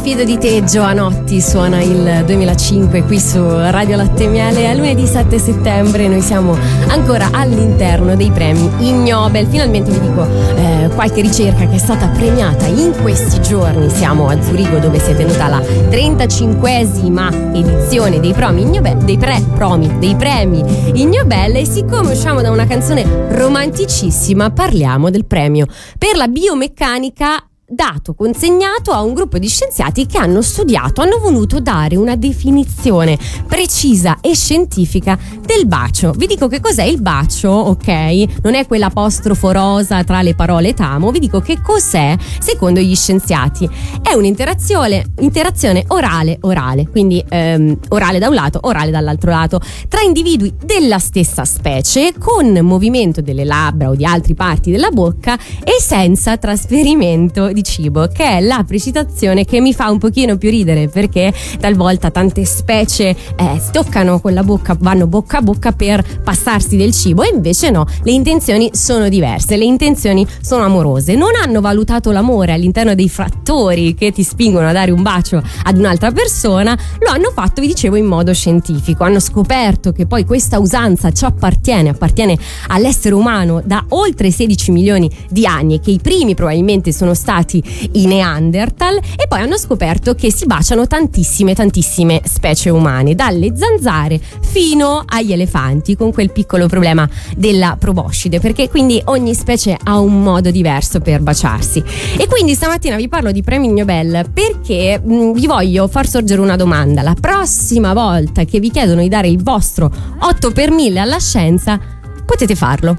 fido di te, Giovanotti suona il 2005 qui su Radio Latte Miele. È lunedì 7 settembre, noi siamo ancora all'interno dei premi Ig Nobel. Finalmente vi dico qualche ricerca che è stata premiata in questi giorni. Siamo a Zurigo, dove si è tenuta la 35esima edizione dei premi Ig Nobel, dei premi Ig Nobel. E siccome usciamo da una canzone romanticissima, parliamo del premio per la biomeccanica consegnato a un gruppo di scienziati che hanno voluto dare una definizione precisa e scientifica del bacio. Vi dico che cos'è il bacio, ok? Non è quell'apostrofo rosa tra le parole t'amo. Vi dico che cos'è secondo gli scienziati. È un'interazione orale, quindi orale da un lato, orale dall'altro lato, tra individui della stessa specie, con movimento delle labbra o di altre parti della bocca e senza trasferimento di cibo, che è la precisazione che mi fa un pochino più ridere, perché talvolta tante specie toccano con la bocca, vanno bocca a bocca per passarsi del cibo, e invece no, le intenzioni sono diverse, le intenzioni sono amorose. Non hanno valutato l'amore all'interno dei fattori che ti spingono a dare un bacio ad un'altra persona, lo hanno fatto, vi dicevo, in modo scientifico. Hanno scoperto che poi questa usanza ci appartiene all'essere umano da oltre 16 milioni di anni, e che i primi probabilmente sono stati i Neanderthal, e poi hanno scoperto che si baciano tantissime specie umane, dalle zanzare fino agli elefanti, con quel piccolo problema della proboscide, perché quindi ogni specie ha un modo diverso per baciarsi. E quindi stamattina vi parlo di premi Nobel perché vi voglio far sorgere una domanda. La prossima volta che vi chiedono di dare il vostro 8 per 1000 alla scienza, potete farlo.